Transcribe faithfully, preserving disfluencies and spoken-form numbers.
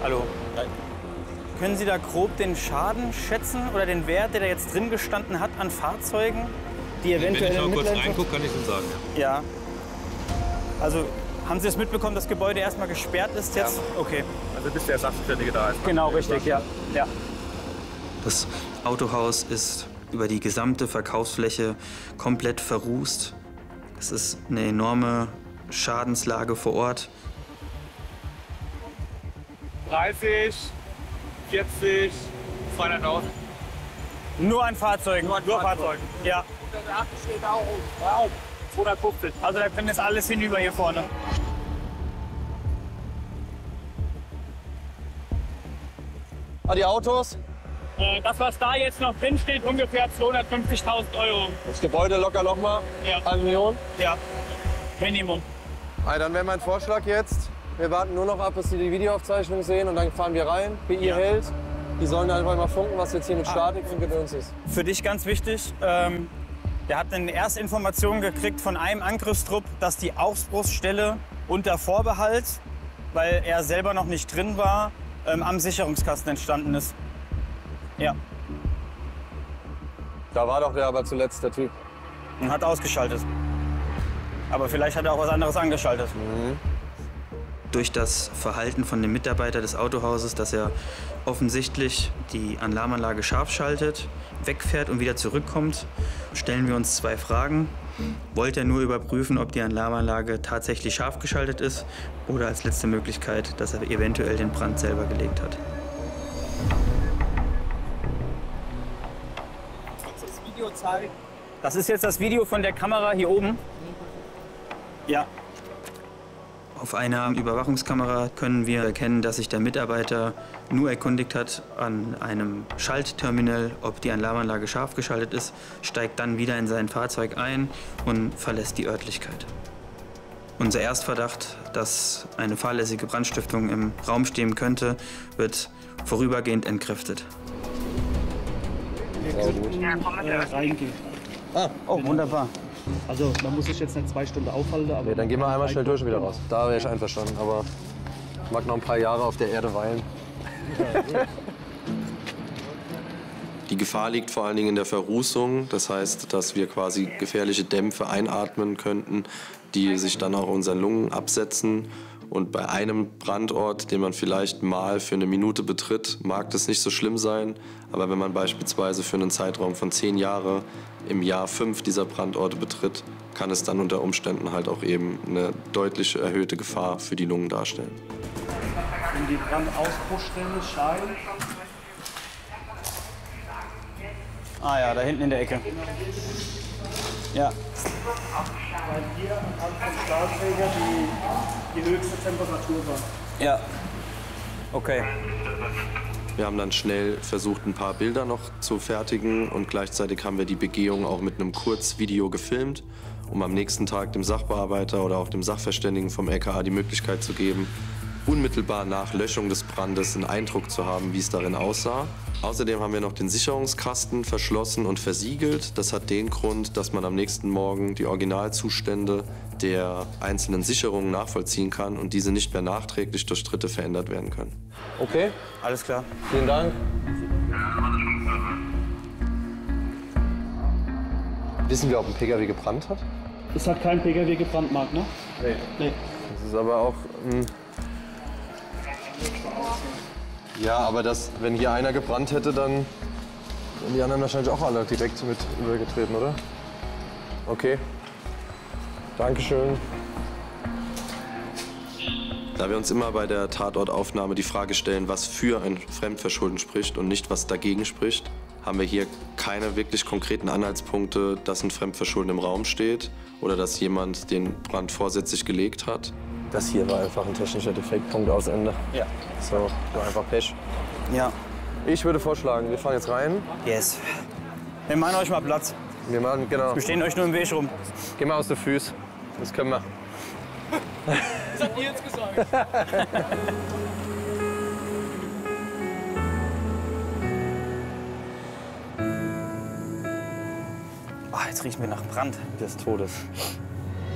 Hallo. Können Sie da grob den Schaden schätzen oder den Wert, der da jetzt drin gestanden hat an Fahrzeugen, die eventuell... Wenn ich mal kurz reingucke, kann ich Ihnen sagen. Ja. ja. Also, haben Sie das mitbekommen, das Gebäude erstmal gesperrt ist jetzt? Ja. Okay. Also bis der Sachverständige da ist. Genau, richtig, ja. ja. Das Autohaus ist über die gesamte Verkaufsfläche komplett verrußt. Es ist eine enorme Schadenslage vor Ort. dreißig, vierzig, zweihunderttausend. Nur an Fahrzeugen? Nur an Nur Fahrzeugen. Fahrzeugen. Ja. hundertacht steht auch wow. zweihundertfünfzig. Also da können jetzt alles hinüber hier vorne. Ah, die Autos? Äh, das, was da jetzt noch drin steht, ungefähr zweihundertfünfzigtausend Euro. Das Gebäude locker noch mal? Ja. Eine Million? Ja. Minimum. Ah, dann wäre mein Vorschlag jetzt, wir warten nur noch ab, bis Sie die Videoaufzeichnung sehen und dann fahren wir rein. B I Ja. hält. Die sollen einfach mal funken, was jetzt hier mit Statik und Gedöns ist. Für dich ganz wichtig, ähm, der hat eine erste Information gekriegt von einem Angriffstrupp, dass die Ausbruchsstelle unter Vorbehalt, weil er selber noch nicht drin war, ähm, am Sicherungskasten entstanden ist. Ja. Da war doch der aber zuletzt der Typ. Und hat ausgeschaltet. Aber vielleicht hat er auch was anderes angeschaltet. Mhm. Durch das Verhalten von dem Mitarbeiter des Autohauses, dass er offensichtlich die Alarmanlage scharf schaltet, wegfährt und wieder zurückkommt, stellen wir uns zwei Fragen. Wollte er nur überprüfen, ob die Alarmanlage tatsächlich scharf geschaltet ist oder als letzte Möglichkeit, dass er eventuell den Brand selber gelegt hat? Kannst du das Video zeigen? Das ist jetzt das Video von der Kamera hier oben. Ja. Auf einer Überwachungskamera können wir erkennen, dass sich der Mitarbeiter nur erkundigt hat an einem Schaltterminal, ob die Alarmanlage scharf geschaltet ist, steigt dann wieder in sein Fahrzeug ein und verlässt die Örtlichkeit. Unser Erstverdacht, dass eine fahrlässige Brandstiftung im Raum stehen könnte, wird vorübergehend entkräftet. Ja, gut. Äh, reingehen. Ah, Oh, wunderbar. Also man muss sich jetzt nicht zwei Stunden aufhalten, aber... nee, dann gehen wir einmal schnell durch und wieder raus. Da wäre ich einverstanden, aber ich mag noch ein paar Jahre auf der Erde weilen. Die Gefahr liegt vor allen Dingen in der Verrußung. Das heißt, dass wir quasi gefährliche Dämpfe einatmen könnten, die sich dann auch unseren Lungen absetzen. Und bei einem Brandort, den man vielleicht mal für eine Minute betritt, mag das nicht so schlimm sein. Aber wenn man beispielsweise für einen Zeitraum von zehn Jahren im Jahr fünf dieser Brandorte betritt, kann es dann unter Umständen halt auch eben eine deutlich erhöhte Gefahr für die Lungen darstellen. Wenn die Brandausbruchstelle scheint... Ah ja, da hinten in der Ecke. Ja. Weil hier anhand vom Stahlträger die, die höchste Temperatur war. Ja. Okay. Wir haben dann schnell versucht, ein paar Bilder noch zu fertigen und gleichzeitig haben wir die Begehung auch mit einem Kurzvideo gefilmt, um am nächsten Tag dem Sachbearbeiter oder auch dem Sachverständigen vom L K A die Möglichkeit zu geben, unmittelbar nach Löschung des Brandes einen Eindruck zu haben, wie es darin aussah. Außerdem haben wir noch den Sicherungskasten verschlossen und versiegelt. Das hat den Grund, dass man am nächsten Morgen die Originalzustände der einzelnen Sicherungen nachvollziehen kann und diese nicht mehr nachträglich durch Dritte verändert werden können. Okay, Alles klar. vielen Dank. Wissen wir, ob ein Pkw gebrannt hat? Es hat kein Pkw gebrannt, Marc, ne? Nee. Nee. Das ist aber auch... Mh. Ja, aber das, wenn hier einer gebrannt hätte, dann wären die anderen wahrscheinlich auch alle direkt mit übergetreten, oder? Okay. Dankeschön. Da wir uns immer bei der Tatortaufnahme die Frage stellen, was für ein Fremdverschulden spricht und nicht, was dagegen spricht, haben wir hier keine wirklich konkreten Anhaltspunkte, dass ein Fremdverschulden im Raum steht oder dass jemand den Brand vorsätzlich gelegt hat. Das hier war einfach ein technischer Defekt, Punkt aus Ende. Ja. So, war einfach Pech. Ja. Ich würde vorschlagen, wir fahren jetzt rein. Yes. Wir machen euch mal Platz. Wir machen, genau. Wir stehen euch nur im Weg rum. Geh mal aus den Füßen. Das können wir. Das habt ihr jetzt gesagt. Ah, jetzt riechen wir nach Brand. Des Todes.